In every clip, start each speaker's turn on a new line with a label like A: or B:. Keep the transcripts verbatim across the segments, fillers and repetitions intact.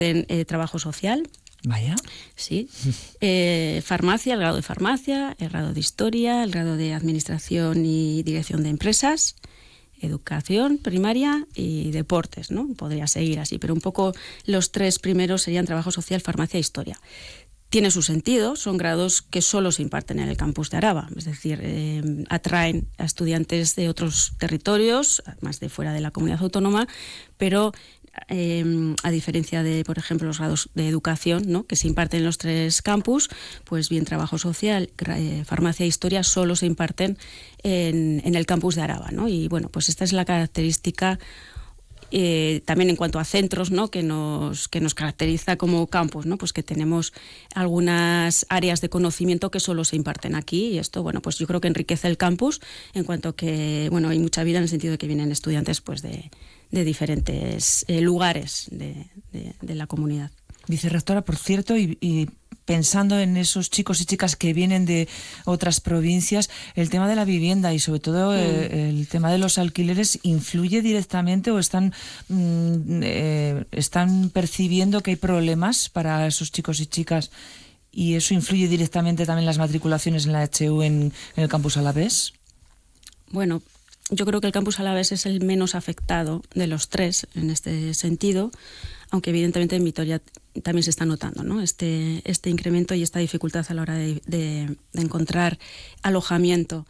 A: en eh, trabajo social.
B: Vaya.
A: Sí. Eh, farmacia, el grado de farmacia, el grado de historia, el grado de administración y dirección de empresas, educación primaria y deportes, ¿no? Podría seguir así, pero un poco los tres primeros serían trabajo social, farmacia e historia. Tiene su sentido, son grados que solo se imparten en el campus de Araba, es decir, eh, atraen a estudiantes de otros territorios, más de fuera de la comunidad autónoma, pero eh, a diferencia de, por ejemplo, los grados de educación, ¿no?, que se imparten en los tres campus, pues bien trabajo social, eh, farmacia e historia solo se imparten en, en el campus de Araba, ¿no? Y bueno, pues esta es la característica. Eh, también en cuanto a centros, ¿no?, que nos, que nos caracteriza como campus, ¿no?, pues que tenemos algunas áreas de conocimiento que solo se imparten aquí, y esto, bueno, pues yo creo que enriquece el campus en cuanto que, bueno, hay mucha vida en el sentido de que vienen estudiantes pues de, de diferentes eh, lugares de, de, de la comunidad.
B: Vicerrectora, por cierto, y, y pensando en esos chicos y chicas que vienen de otras provincias, el tema de la vivienda y sobre todo mm. eh, el tema de los alquileres, ¿influye directamente o están, mm, eh, están percibiendo que hay problemas para esos chicos y chicas y eso influye directamente también en las matriculaciones en la H U en, en el campus Alavés?
A: Bueno, yo creo que el campus Alavés es el menos afectado de los tres en este sentido, aunque evidentemente en Vitoria también se está notando, ¿no?, este, este incremento y esta dificultad a la hora de, de, de encontrar alojamiento.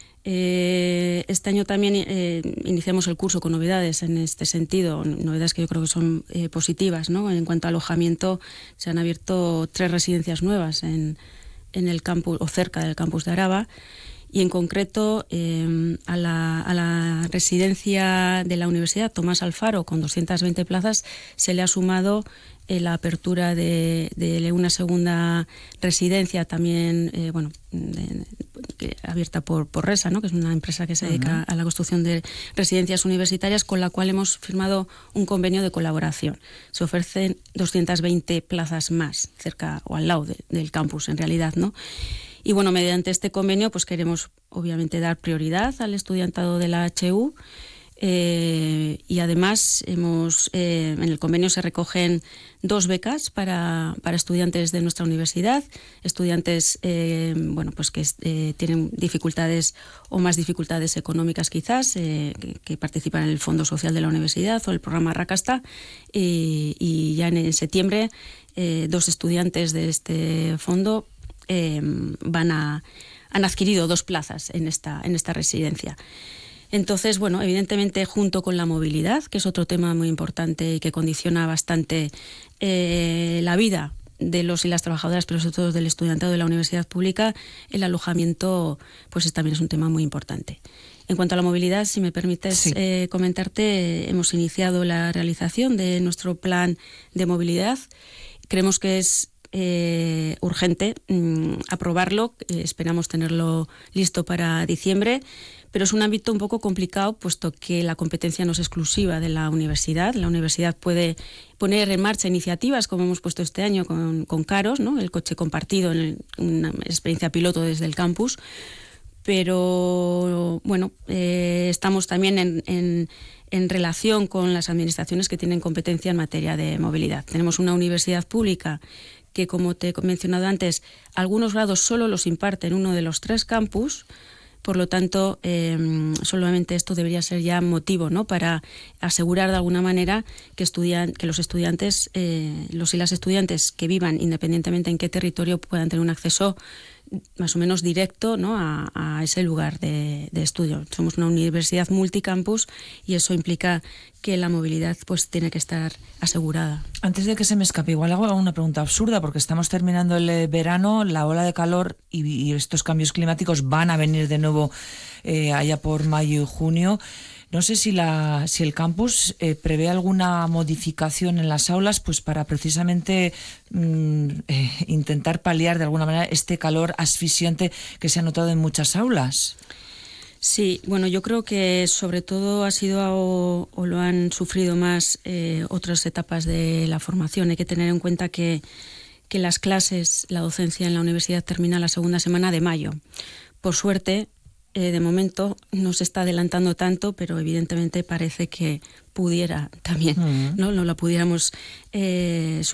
A: Eh, este año también eh, iniciamos el curso con novedades en este sentido, novedades que yo creo que son eh, positivas, ¿no? En cuanto a alojamiento, se han abierto tres residencias nuevas en, en el campus o cerca del campus de Araba. Y en concreto eh, a, la, a la residencia de la Universidad Tomás Alfaro, con doscientas veinte plazas, se le ha sumado eh, la apertura de, de una segunda residencia también, eh, bueno, de, de, abierta por, por Resa, ¿no?, que es una empresa que se dedica uh-huh. a la construcción de residencias universitarias, con la cual hemos firmado un convenio de colaboración. Se ofrecen doscientas veinte plazas más cerca o al lado de, del campus, en realidad, ¿no? Y bueno, mediante este convenio pues queremos obviamente dar prioridad al estudiantado de la H U eh, y además hemos eh, en el convenio se recogen dos becas para, para estudiantes de nuestra universidad, estudiantes eh, bueno, pues que eh, tienen dificultades o más dificultades económicas quizás, eh, que, que participan en el Fondo Social de la Universidad o el programa Rakasta, y, y ya en septiembre eh, dos estudiantes de este fondo Eh, van a, han adquirido dos plazas en esta, en esta residencia. Entonces, bueno, evidentemente junto con la movilidad, que es otro tema muy importante y que condiciona bastante eh, la vida de los y las trabajadoras, pero sobre todo del estudiantado de la universidad pública, el alojamiento pues es, también es un tema muy importante. En cuanto a la movilidad, si me permites sí. eh, comentarte, hemos iniciado la realización de nuestro plan de movilidad. Creemos que es Eh, urgente mmm, aprobarlo, eh, esperamos tenerlo listo para diciembre, pero es un ámbito un poco complicado puesto que la competencia no es exclusiva de la universidad. La universidad puede poner en marcha iniciativas como hemos puesto este año con, con Caros, ¿no?, el coche compartido, en el, una experiencia piloto desde el campus, pero bueno, eh, estamos también en, en en relación con las administraciones que tienen competencia en materia de movilidad. Tenemos una universidad pública que, como te he mencionado antes, algunos grados solo los imparte en uno de los tres campus, por lo tanto, eh, solamente esto debería ser ya motivo, ¿no?, para asegurar de alguna manera que, estudian, que los estudiantes, eh, los y las estudiantes que vivan independientemente en qué territorio puedan tener un acceso más o menos directo, ¿no?, a, a ese lugar de, de estudio. Somos una universidad multicampus y eso implica que la movilidad pues tiene que estar asegurada.
B: Antes de que se me escape, igual hago una pregunta absurda, porque estamos terminando el verano, la ola de calor y, y estos cambios climáticos van a venir de nuevo eh, allá por mayo y junio. No sé si, la, si el campus eh, prevé alguna modificación en las aulas pues para precisamente mm, eh, intentar paliar de alguna manera este calor asfixiante que se ha notado en muchas aulas.
A: Sí, bueno, yo creo que sobre todo ha sido o, o lo han sufrido más eh, otras etapas de la formación. Hay que tener en cuenta que, que las clases, la docencia en la universidad termina la segunda semana de mayo. Por suerte, eh, de momento no se está adelantando tanto, pero evidentemente parece que pudiera también, uh-huh. ¿no? No la pudiéramos eh,